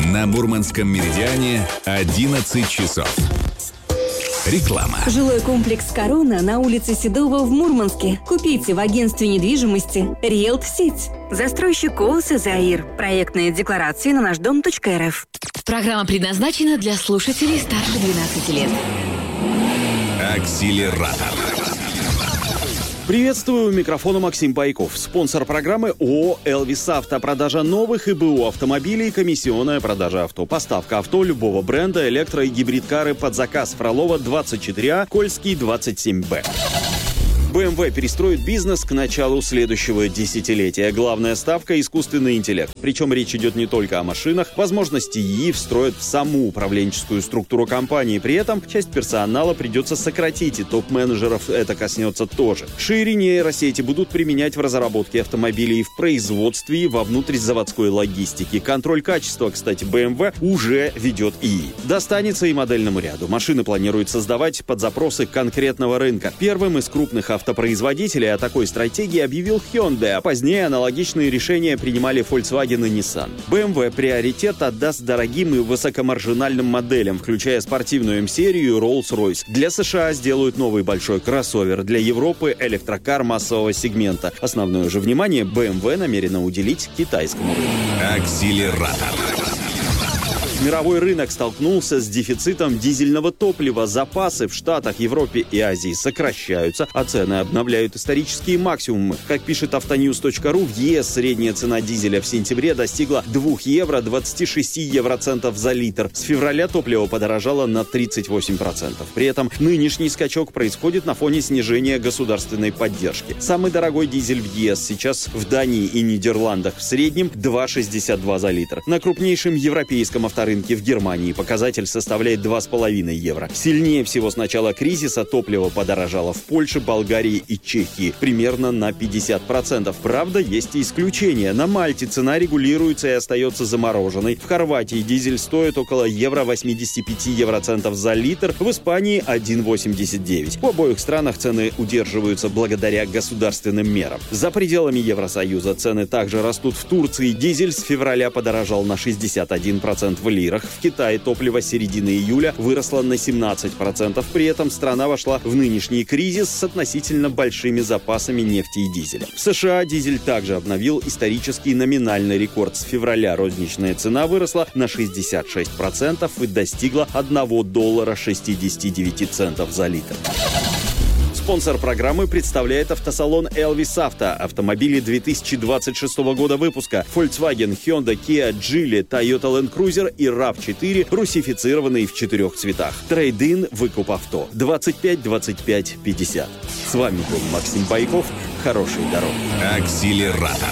На Мурманском меридиане 11 часов. Реклама. Жилой комплекс «Корона» на улице Седова в Мурманске. Купите в агентстве недвижимости «Риэлт-Сеть». Застройщик ООС «Заир». Проектные декларации на нашдом.рф. Программа предназначена для слушателей старше 12 лет. Акселератор. Приветствую, у микрофона Максим Байков. Спонсор программы ООО «Элвис Авто». Продажа новых и БУ автомобилей, комиссионная продажа авто. Поставка авто любого бренда, электро- и гибрид-кары под заказ. Фролова 24А, Кольский 27Б. BMW перестроит бизнес к началу следующего десятилетия. Главная ставка – искусственный интеллект. Причем речь идет не только о машинах. Возможности ИИ встроят в саму управленческую структуру компании. При этом часть персонала придется сократить, и топ-менеджеров это коснется тоже. Шире нейросети будут применять в разработке автомобилей, в производстве и во внутризаводской логистике. Контроль качества, кстати, BMW уже ведет ИИ. Достанется и модельному ряду. Машины планируют создавать под запросы конкретного рынка. Первым из крупных автопроизводителей о такой стратегии объявил Hyundai, а позднее аналогичные решения принимали Volkswagen и Nissan. BMW приоритет отдаст дорогим и высокомаржинальным моделям, включая спортивную М-серию и Rolls-Royce. Для США сделают новый большой кроссовер, для Европы – электрокар массового сегмента. Основное же внимание BMW намерена уделить китайскому рынку. Акселератор. Мировой рынок столкнулся с дефицитом дизельного топлива. Запасы в Штатах, Европе и Азии сокращаются, а цены обновляют исторические максимумы. Как пишет автоньюз.ру, в ЕС средняя цена дизеля в сентябре достигла 2 евро 26 евроцентов за литр. С февраля топливо подорожало на 38%. При этом нынешний скачок происходит на фоне снижения государственной поддержки. Самый дорогой дизель в ЕС сейчас в Дании и Нидерландах. В среднем 2,62 за литр. На крупнейшем европейском авторынке в Германии показатель составляет 2,5 евро. Сильнее всего с начала кризиса топливо подорожало в Польше, Болгарии и Чехии. Примерно на 50%. Правда, есть и исключения. На Мальте цена регулируется и остается замороженной. В Хорватии дизель стоит около евро 85 евроцентов за литр. В Испании 1,89. В обоих странах цены удерживаются благодаря государственным мерам. За пределами Евросоюза цены также растут. В Турции дизель с февраля подорожал на 61% в лирах. В Китае топливо с середины июля выросло на 17%. При этом страна вошла в нынешний кризис с относительно большими запасами нефти и дизеля. В США дизель также обновил исторический номинальный рекорд. С февраля розничная цена выросла на 66% и достигла $1.69 за литр. Спонсор программы представляет автосалон «Элвис Авто». Автомобили 2026 года выпуска. Volkswagen, Hyundai, Kia, Geely, Toyota Land Cruiser и RAV4, русифицированные в 4 цветах. Трейд-ин, выкуп авто. 25 25 50. С вами был Максим Байков. Хорошей дороги. Акселератор.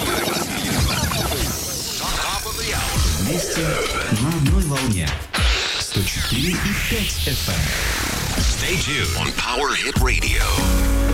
Вместе на одной волне. 104,5 FM. Stay tuned on Power Hit Radio.